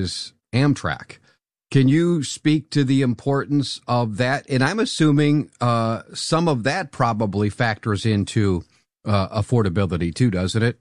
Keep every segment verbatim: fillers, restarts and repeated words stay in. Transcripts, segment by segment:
is Amtrak. Can you speak to the importance of that? And I'm assuming uh, some of that probably factors into uh, affordability too, doesn't it?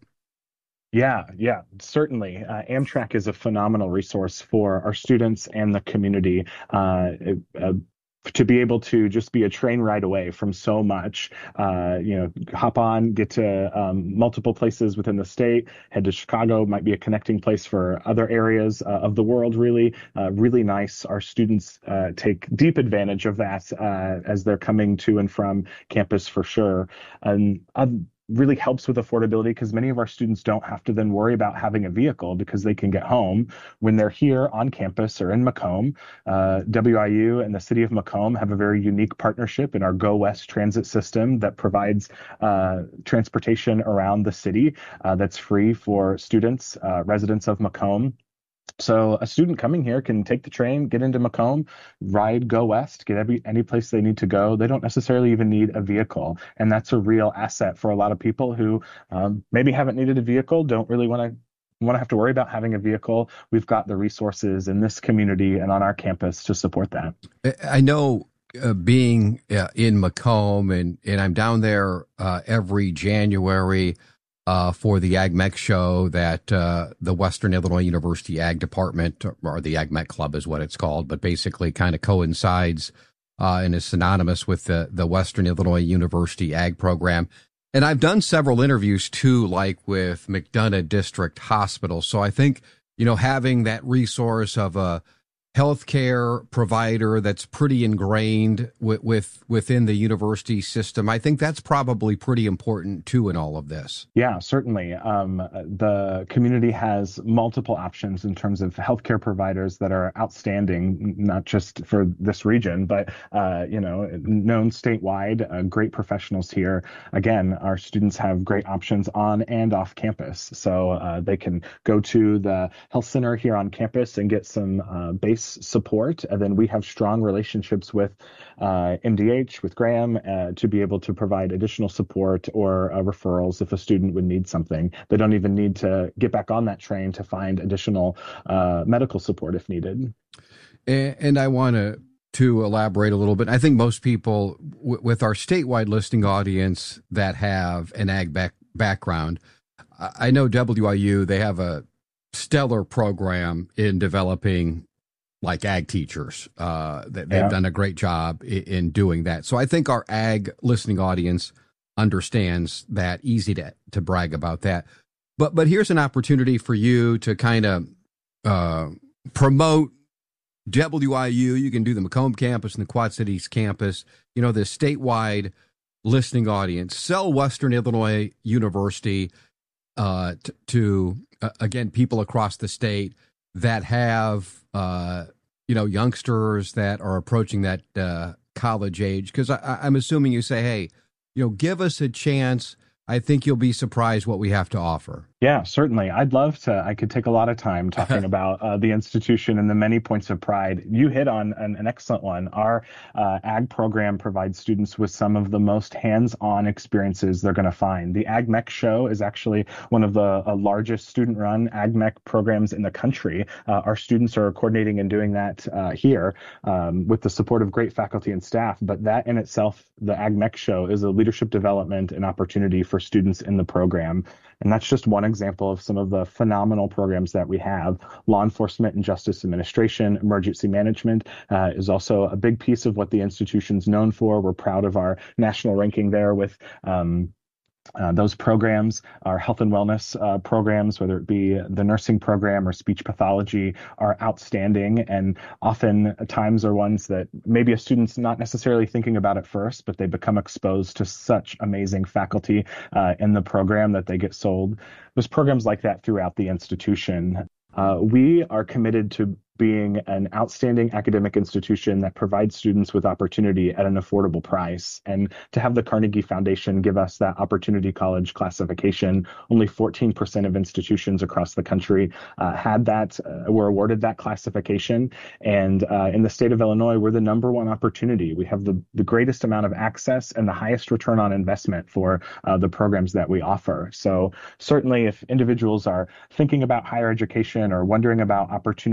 Yeah, yeah, certainly. Uh, Amtrak is a phenomenal resource for our students and the community. Uh, uh, to be able to just be a train ride away from so much, uh, you know, hop on, get to um, multiple places within the state, head to Chicago, might be a connecting place for other areas uh, of the world, really, uh, really nice. Our students uh, take deep advantage of that uh, as they're coming to and from campus for sure. And um, really helps with affordability because many of our students don't have to then worry about having a vehicle because they can get home when they're here on campus or in Macomb. Uh, W I U and the city of Macomb have a very unique partnership in our Go West transit system that provides uh, transportation around the city uh, that's free for students, uh, residents of Macomb. So a student coming here can take the train, get into Macomb, ride Go West, get every any place they need to go. They don't necessarily even need a vehicle. And that's a real asset for a lot of people who um, maybe haven't needed a vehicle, don't really want to want to have to worry about having a vehicle. We've got the resources in this community and on our campus to support that. I know uh, being uh, in Macomb, and, and I'm down there uh, every January Uh, for the AgMech show that uh, the Western Illinois University Ag Department, or the AgMech Club is what it's called, but basically kind of coincides uh, and is synonymous with the, the Western Illinois University Ag program. And I've done several interviews too, like with McDonough District Hospital. So I think, you know, having that resource of a healthcare provider that's pretty ingrained with, with within the university system, I think that's probably pretty important too in all of this. Yeah, certainly. Um, the community has multiple options in terms of healthcare providers that are outstanding, not just for this region, but uh, you know, known statewide. Uh, great professionals here. Again, our students have great options on and off campus, so uh, they can go to the health center here on campus and get some uh, base support, and then we have strong relationships with uh, M D H, with Graham, uh, to be able to provide additional support or uh, referrals if a student would need something. They don't even need to get back on that train to find additional uh, medical support if needed. And, and I want to to elaborate a little bit. I think most people w- with our statewide listening audience that have an ag back- background, I know W I U, they have a stellar program in developing like ag teachers. Uh, they've yeah. done a great job in, in doing that. So I think our ag listening audience understands that. Easy to, to brag about that. But but here's an opportunity for you to kind of uh, promote W I U. You can do the Macomb campus and the Quad Cities campus, you know, the statewide listening audience. Sell Western Illinois University uh, t- to, uh, again, people across the state that have, uh, you know, youngsters that are approaching that uh, college age. Because I'm assuming you say, hey, you know, give us a chance. I think you'll be surprised what we have to offer. Yeah, certainly. I'd love to. I could take a lot of time talking about uh, the institution and the many points of pride. You hit on an, an excellent one. Our uh, ag program provides students with some of the most hands-on experiences they're going to find. The AgMech show is actually one of the uh, largest student-run AgMech programs in the country. Uh, our students are coordinating and doing that uh, here um, with the support of great faculty and staff. But that in itself, the AgMech show, is a leadership development and opportunity for students in the program. And that's just one example of some of the phenomenal programs that we have. Law enforcement and justice administration, emergency management uh, is also a big piece of what the institution's known for. We're proud of our national ranking there with um, Uh, those programs. Our health and wellness uh, programs, whether it be the nursing program or speech pathology, are outstanding, and often times are ones that maybe a student's not necessarily thinking about at first, but they become exposed to such amazing faculty uh, in the program that they get sold. There's programs like that throughout the institution. Uh, we are committed to being an outstanding academic institution that provides students with opportunity at an affordable price. And to have the Carnegie Foundation give us that Opportunity College classification, only fourteen percent of institutions across the country uh, had that, uh, were awarded that classification. And uh, in the state of Illinois, we're the number one opportunity. We have the, the greatest amount of access and the highest return on investment for uh, the programs that we offer. So certainly if individuals are thinking about higher education or wondering about opportunities,